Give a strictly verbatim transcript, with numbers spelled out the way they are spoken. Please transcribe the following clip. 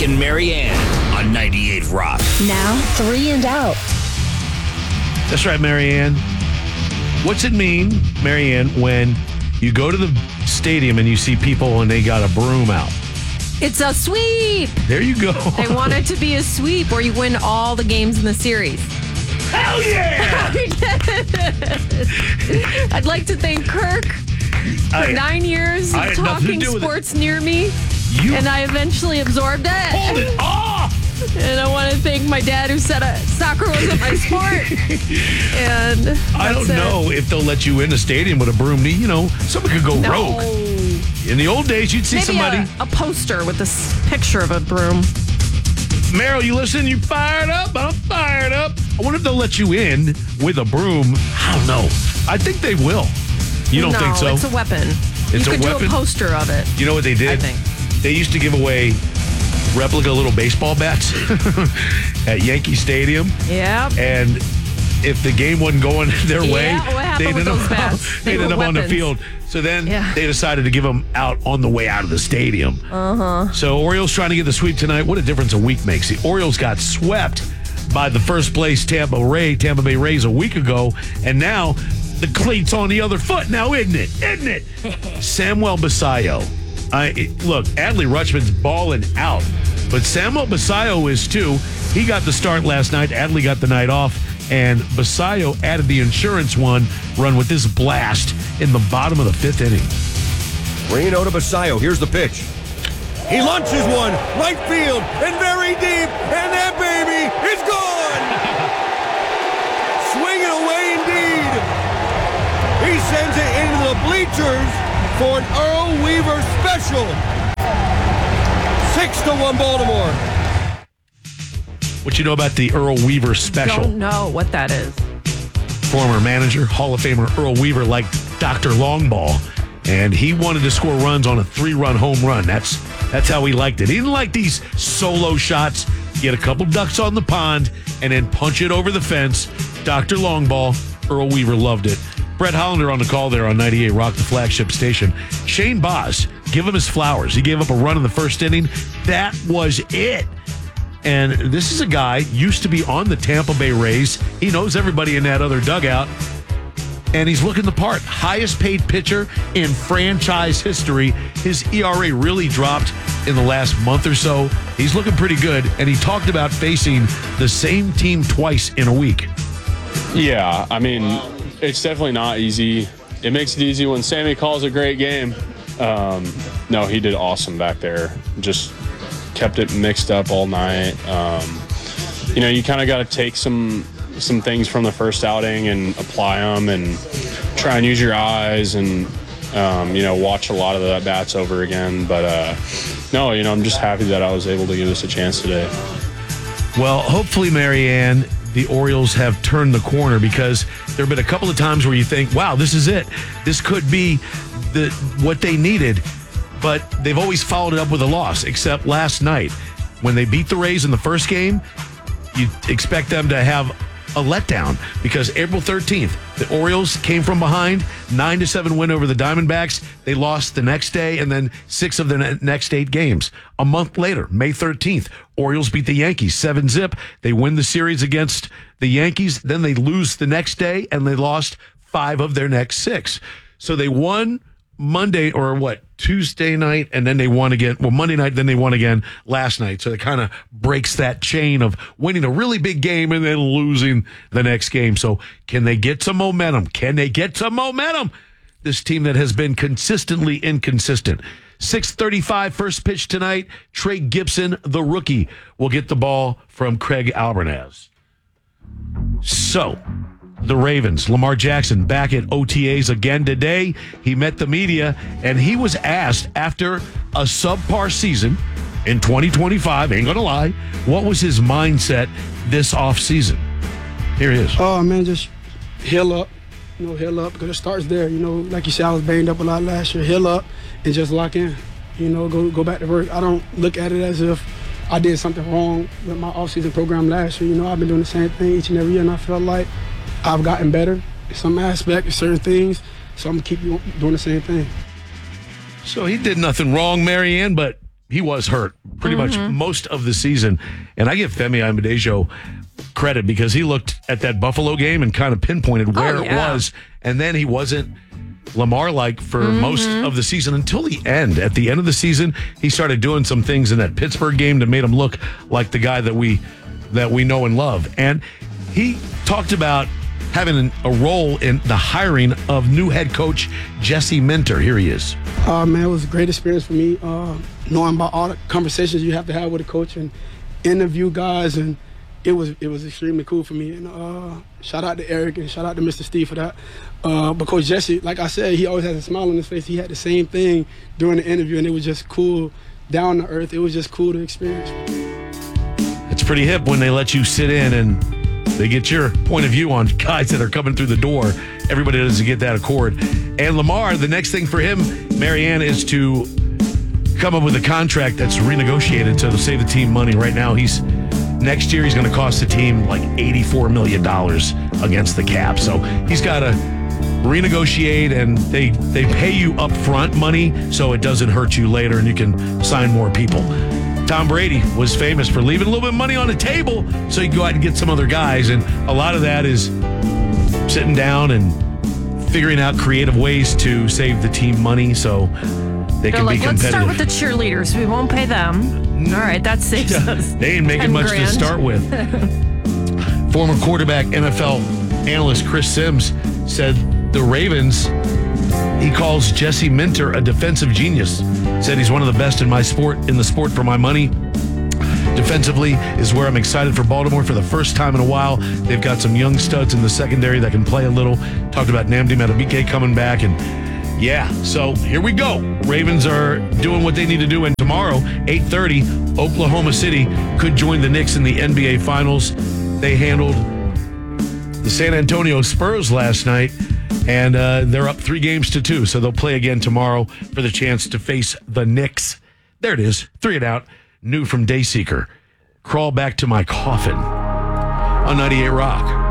and Marianne on ninety-eight Rock. Now, three and out. That's right, Marianne. What's it mean, Marianne, when you go to the stadium and you see people and they got a broom out? It's a sweep. There you go. They want it to be a sweep where you win all the games in the series. Hell yeah! I'd like to thank Kirk for I, nine years I of had nothing to talking do with sports near me, You and I eventually absorbed it. hold it off! And I want to thank my dad who said uh, soccer wasn't my sport. And I don't that's it. know if they'll let you in the stadium with a broom. You know, someone could go No. rogue. In the old days, you'd see Maybe somebody. a, a poster with this picture of a broom. Meryl, you listen? You fired up? I'm fired up. I wonder if they'll let you in with a broom. I don't know. I think they will. You don't no, think so? it's a weapon. It's you a could weapon? do a poster of it. You know what they did? I think. They used to give away replica little baseball bats at Yankee Stadium. Yeah. And if the game wasn't going their way, Yeah, what happened they'd with end those up, bats? They they'd end were up on the weapons. field. So then Yeah. they decided to give them out on the way out of the stadium. Uh-huh. So Orioles trying to get the sweep tonight. What a difference a week makes. The Orioles got swept by the first place Tampa Ray, Tampa Bay Rays a week ago, and now the cleat's on the other foot now, isn't it? Isn't it? Samuel Basallo. I, it, look, Adley Rutschman's balling out, but Samuel Basallo is too. He got the start last night. Adley got the night off, and Basallo added the insurance one run with this blast in the bottom of the fifth inning. Reno to Basallo. Here's the pitch. He launches one, right field, and very deep, and that baby is gone! Swing it away indeed. He sends it into the bleachers for an Earl Weaver special. Six to one Baltimore. What you know about the Earl Weaver special? Don't know what that is. Former manager, Hall of Famer Earl Weaver liked Doctor Longball, and he wanted to score runs on a three-run home run. That's that's how he liked it. He didn't like these solo shots. Get a couple ducks on the pond and then punch it over the fence. Doctor Longball, Earl Weaver loved it. Brett Hollander on the call there on ninety-eight Rock, the flagship station. Shane Baz, give him his flowers. He gave up a run in the first inning. That was it. And this is a guy used to be on the Tampa Bay Rays. He knows everybody in that other dugout. And he's looking the part. Highest paid pitcher in franchise history. His E R A really dropped in the last month or so. He's looking pretty good. And he talked about facing the same team twice in a week. Yeah, I mean, it's definitely not easy. It makes it easy when Sammy calls a great game. Um, no, he did awesome back there. Just kept it mixed up all night. Um, you know, you kind of got to take some some things from the first outing and apply them and try and use your eyes and, um, you know, watch a lot of the bats over again. But, uh, no, you know, I'm just happy that I was able to give this a chance today. Well, hopefully, Marianne, the Orioles have turned the corner, because there have been a couple of times where you think, wow, this is it. This could be the what they needed. But they've always followed it up with a loss, except last night. When they beat the Rays in the first game, you expect them to have a letdown, because April thirteenth, the Orioles came from behind, nine to seven win over the Diamondbacks. They lost the next day, and then six of the ne- next eight games. A month later, May thirteenth, Orioles beat the Yankees seven zip. They win the series against the Yankees. Then they lose the next day, and they lost five of their next six. So they won Monday or what, Tuesday night, and then they won again. Well, Monday night, then they won again last night. So it kind of breaks that chain of winning a really big game and then losing the next game. So can they get some momentum? Can they get some momentum? This team that has been consistently inconsistent. six thirty-five first pitch tonight. Trey Gibson, the rookie, will get the ball from Craig Albernaz. So the Ravens, Lamar Jackson back at O T As again today. He met the media, and he was asked after a subpar season in twenty twenty-five, ain't gonna lie, what was his mindset this offseason? Here he is. Oh, man, just heal up. You know, heal up, because it starts there. You know, like you said, I was banged up a lot last year. Heal up and just lock in. You know, go go back to work. I don't look at it as if I did something wrong with my offseason program last year. You know, I've been doing the same thing each and every year, and I felt like I've gotten better in some aspect, in certain things, so I'm going to keep doing the same thing. So he did nothing wrong, Marianne, but he was hurt pretty much most of the season. And I give Femi Adebayo credit because he looked at that Buffalo game and kind of pinpointed where Oh, yeah. it was. And then he wasn't Lamar-like for most of the season until the end. At the end of the season, he started doing some things in that Pittsburgh game that made him look like the guy that we that we know and love. And he talked about having a role in the hiring of new head coach Jesse Minter. Here he is. Uh, man, it was a great experience for me, uh, knowing about all the conversations you have to have with a coach and interview guys, and it was it was extremely cool for me. And uh, shout out to Eric and shout out to Mister Steve for that. Uh, but Coach Jesse, like I said, he always has a smile on his face. He had the same thing during the interview, and it was just cool, down to earth. It was just cool to experience. It's pretty hip when they let you sit in and they get your point of view on guys that are coming through the door. Everybody doesn't get that accord. And Lamar, the next thing for him, Marianne, is to come up with a contract that's renegotiated to save the team money. Right now, he's next year he's going to cost the team like eighty-four million dollars against the cap. So he's got to renegotiate, and they they pay you up front money so it doesn't hurt you later and you can sign more people. Tom Brady was famous for leaving a little bit of money on the table so he could go out and get some other guys, and a lot of that is sitting down and figuring out creative ways to save the team money so they They're can like, be let's competitive. start with the cheerleaders. We won't pay them. All right, that saves us. They ain't making ten much grand. to start with. Former quarterback N F L analyst Chris Sims said the Ravens, he calls Jesse Minter a defensive genius. Said he's one of the best in my sport, in the sport for my money. Defensively is where I'm excited for Baltimore for the first time in a while. They've got some young studs in the secondary that can play a little. Talked about Nnamdi Madubuike coming back, and yeah, so here we go. Ravens are doing what they need to do, and tomorrow, eight thirty, Oklahoma City could join the Knicks in the N B A Finals. They handled the San Antonio Spurs last night, and uh, they're up three games to two, so they'll play again tomorrow for the chance to face the Knicks. There it is, three and out, new from Dayseeker. Crawl back to my coffin on ninety-eight Rock.